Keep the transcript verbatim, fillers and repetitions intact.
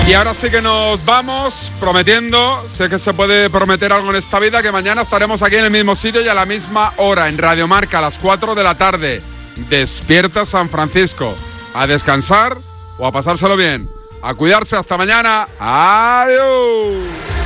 Y ahora sí que nos vamos prometiendo, sé que se puede prometer algo en esta vida, que mañana estaremos aquí en el mismo sitio y a la misma hora, en Radio Marca, a las cuatro de la tarde. Despierta San Francisco. A descansar o a pasárselo bien. A cuidarse, hasta mañana. Adiós.